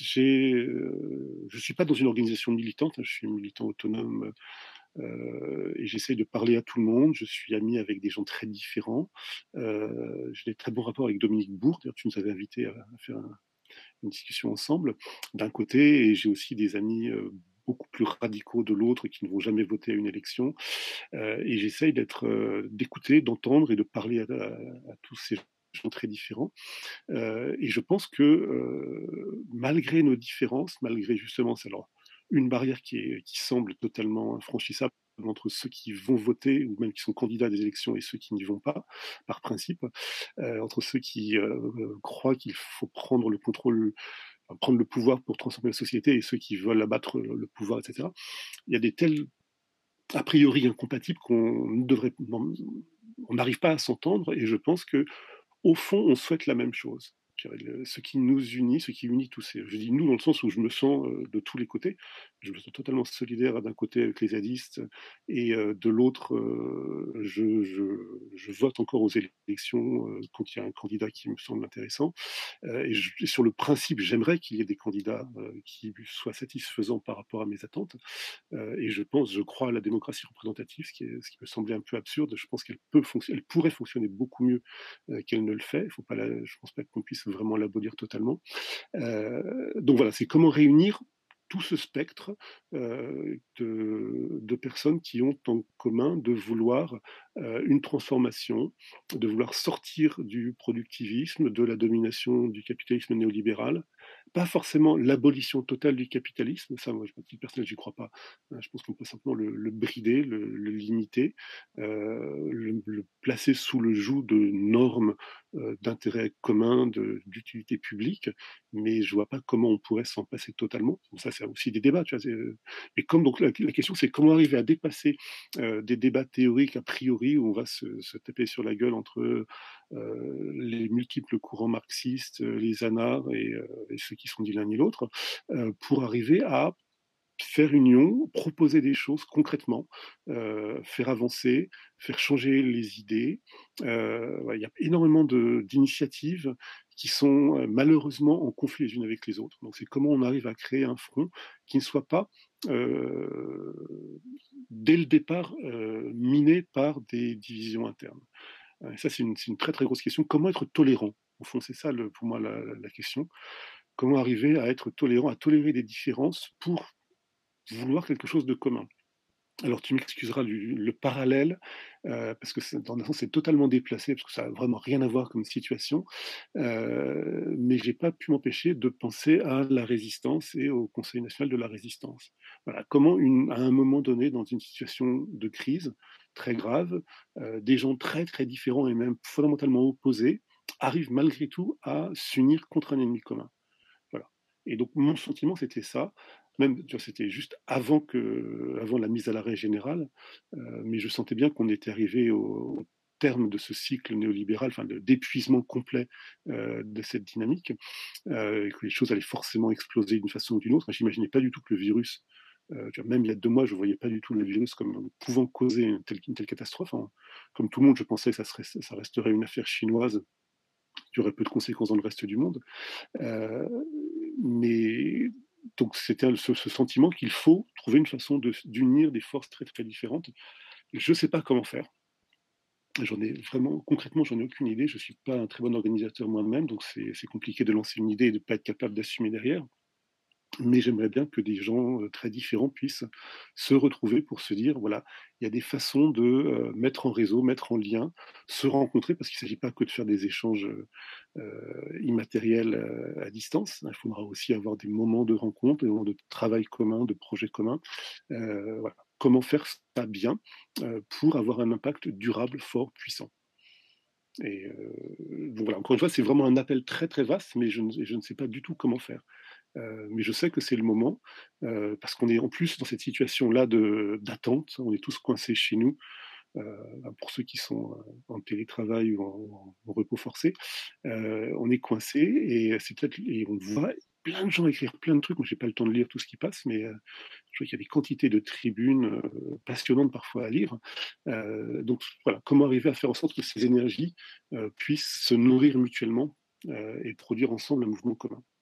je suis pas dans une organisation militante, je suis militant autonome, et j'essaye de parler à tout le monde. Je suis ami avec des gens très différents. J'ai des très bons rapports avec Dominique Bourg. D'ailleurs, tu nous avais invités à faire une discussion ensemble, d'un côté, et j'ai aussi des amis beaucoup plus radicaux de l'autre qui ne vont jamais voter à une élection. Et j'essaye d'écouter, d'entendre et de parler à tous ces gens très différents. Et je pense que malgré nos différences, malgré justement, c'est alors une barrière qui semble totalement infranchissable entre ceux qui vont voter ou même qui sont candidats à des élections et ceux qui n'y vont pas, par principe, entre ceux qui croient qu'il faut prendre le pouvoir pour transformer la société et ceux qui veulent abattre le pouvoir, etc. Il y a des tels a priori incompatibles on n'arrive pas à s'entendre, et je pense que au fond, on souhaite la même chose. Ce qui nous unit, ce qui unit tous ces. Je dis nous dans le sens où je me sens de tous les côtés. Je me sens totalement solidaire d'un côté avec les zadistes et de l'autre, je vote encore aux élections quand il y a un candidat qui me semble intéressant. Et sur le principe, j'aimerais qu'il y ait des candidats qui soient satisfaisants par rapport à mes attentes. Et je crois à la démocratie représentative, ce qui me semblait un peu absurde. Je pense elle pourrait fonctionner beaucoup mieux qu'elle ne le fait. Je pense pas qu'on puisse vraiment l'abolir totalement. Donc voilà, c'est comment réunir tout ce spectre de personnes qui ont en commun de vouloir une transformation, de vouloir sortir du productivisme, de la domination du capitalisme néolibéral, pas forcément l'abolition totale du capitalisme, ça, moi, à titre personnel, j'y crois pas. Je pense qu'on peut simplement le brider, le limiter, le placer sous le joug de normes d'intérêt commun, d'utilité publique, mais je vois pas comment on pourrait s'en passer totalement. Bon, ça, c'est aussi des débats, tu vois. Et comme donc la question, c'est comment arriver à dépasser des débats théoriques a priori où on va se taper sur la gueule entre les multiples courants marxistes, les anards et ceux qui sont ni l'un ni l'autre, pour arriver à faire union, proposer des choses concrètement, faire avancer, faire changer les idées. Ouais, il y a énormément d'initiatives qui sont malheureusement en conflit les unes avec les autres. Donc c'est comment on arrive à créer un front qui ne soit pas euh, dès le départ miné par des divisions internes. Ça, c'est une très très grosse question. Comment être tolérant? Au fond, c'est ça pour moi la question. Comment arriver à être tolérant, à tolérer des différences pour vouloir quelque chose de commun. Alors tu m'excuseras le parallèle, parce que dans un sens c'est totalement déplacé, parce que ça n'a vraiment rien à voir comme situation, mais j'ai pas pu m'empêcher de penser à la résistance et au Conseil national de la résistance. Voilà, comment à un moment donné, dans une situation de crise très grave, des gens très très différents et même fondamentalement opposés arrivent malgré tout à s'unir contre un ennemi commun. Voilà. Et donc mon sentiment c'était ça, même tu vois, c'était juste avant la mise à l'arrêt générale, mais je sentais bien qu'on était arrivé au terme de ce cycle néolibéral, enfin d'épuisement complet de cette dynamique, et que les choses allaient forcément exploser d'une façon ou d'une autre. J'imaginais pas du tout que le virus, tu vois, même il y a 2 mois, je voyais pas du tout le virus comme pouvant causer une telle catastrophe. Hein. Comme tout le monde, je pensais que ça resterait une affaire chinoise qui aurait peu de conséquences dans le reste du monde. Euh, mais donc c'était ce sentiment qu'il faut trouver une façon d'unir des forces très très différentes. Je ne sais pas comment faire. J'en ai vraiment, concrètement, j'en ai aucune idée. Je ne suis pas un très bon organisateur moi-même, donc c'est compliqué de lancer une idée et de ne pas être capable d'assumer derrière. Mais j'aimerais bien que des gens très différents puissent se retrouver pour se dire, voilà, il y a des façons de mettre en réseau, mettre en lien, se rencontrer, parce qu'il ne s'agit pas que de faire des échanges immatériels à distance. Il faudra aussi avoir des moments de rencontre, des moments de travail commun, de projets communs. Voilà. Comment faire ça bien pour avoir un impact durable, fort, puissant. Et donc voilà, encore une fois, c'est vraiment un appel très très vaste, mais je ne sais pas du tout comment faire. Mais je sais que c'est le moment, parce qu'on est en plus dans cette situation-là d'attente, on est tous coincés chez nous, pour ceux qui sont en télétravail ou en repos forcé, on est coincés et on voit plein de gens écrire plein de trucs. Moi, j'ai pas le temps de lire tout ce qui passe, mais je vois qu'il y a des quantités de tribunes passionnantes parfois à lire. Donc voilà, comment arriver à faire en sorte que ces énergies puissent se nourrir mutuellement et produire ensemble un mouvement commun.